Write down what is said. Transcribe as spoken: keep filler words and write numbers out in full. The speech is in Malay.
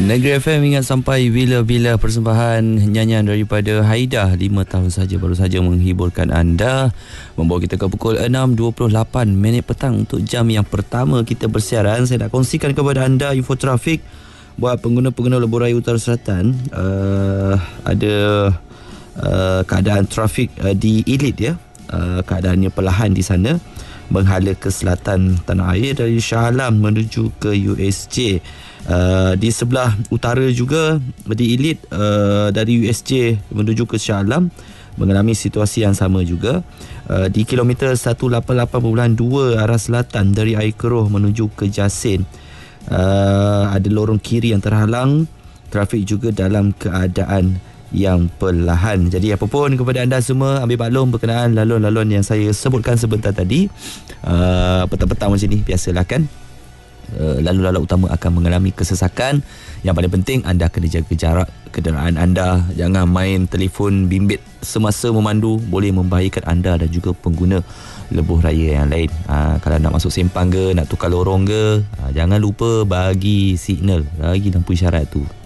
Negeri F M ingat sampai bila-bila persembahan nyanyian daripada Haida lima tahun saja baru saja menghiburkan anda, membawa kita ke pukul enam dua puluh lapan minit petang untuk jam yang pertama kita bersiaran. Saya nak kongsikan kepada anda info trafik buat pengguna-pengguna lebuh raya Utara Selatan. Uh, ada uh, keadaan trafik uh, di Elite ya. Uh, keadaannya perlahan di sana menghala ke selatan tanah air dari Shah Alam menuju ke U S J. Uh, di sebelah utara juga di Elite uh, dari U S J menuju ke Shah Alam mengalami situasi yang sama juga. Uh, di kilometer seratus lapan puluh lapan perpuluhan dua arah selatan dari Air Keroh menuju ke Jasin, uh, ada lorong kiri yang terhalang, trafik juga dalam keadaan yang perlahan. Jadi apapun kepada anda semua, ambil maklum berkenaan laluan-laluan yang saya sebutkan sebentar tadi. Uh, petang-petang macam ni biasalah kan, Uh, lalu-lalu utama akan mengalami kesesakan. Yang paling penting anda kena jaga jarak kenderaan anda. Jangan main telefon bimbit semasa memandu, boleh membahayakan anda dan juga pengguna lebuh raya yang lain. Ha, kalau nak masuk sempang ke, nak tukar lorong ke, ha, jangan lupa bagi signal, bagi lampu isyarat tu.